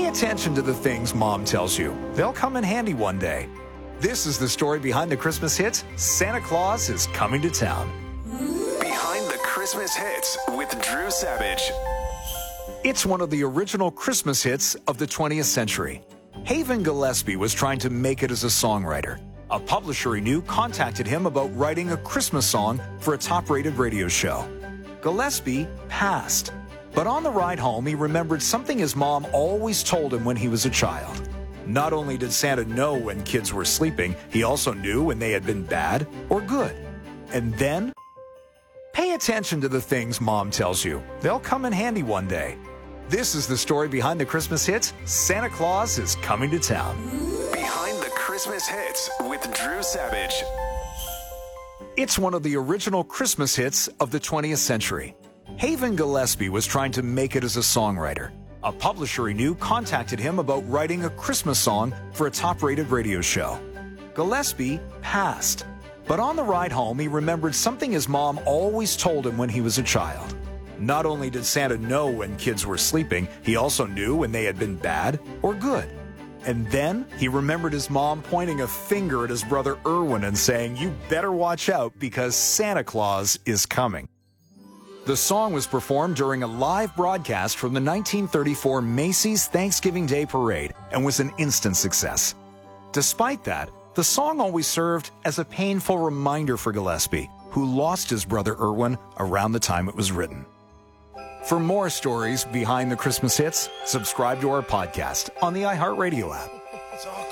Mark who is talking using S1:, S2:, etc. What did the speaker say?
S1: attention to the things Mom tells you. They'll come in handy one day. This is the story behind the Christmas hits. Santa Claus is coming to town.
S2: Behind the Christmas hits with Drew Savage.
S1: It's one of the original Christmas hits of the 20th century. Haven Gillespie was trying to make it as a songwriter. A publisher he knew contacted him about writing a Christmas song for a top-rated radio show. Gillespie passed. But on the ride home, he remembered something his mom always told him when he was a child. Not only did Santa know when kids were sleeping, he also knew when they had been bad or good. And then, pay attention to the things Mom tells you. They'll come in handy one day. This is the story behind the Christmas hits. Santa Claus is coming to town.
S2: Behind the Christmas hits with Drew Savage.
S1: It's one of the original Christmas hits of the 20th century. Haven Gillespie was trying to make it as a songwriter. A publisher he knew contacted him about writing a Christmas song for a top-rated radio show. Gillespie passed. But on the ride home, he remembered something his mom always told him when he was a child. Not only did Santa know when kids were sleeping, he also knew when they had been bad or good. And then he remembered his mom pointing a finger at his brother Erwin and saying, "You better watch out because Santa Claus is coming." The song was performed during a live broadcast from the 1934 Macy's Thanksgiving Day Parade and was an instant success. Despite that, the song always served as a painful reminder for Gillespie, who lost his brother Erwin around the time it was written. For more stories behind the Christmas hits, subscribe to our podcast on the iHeartRadio app.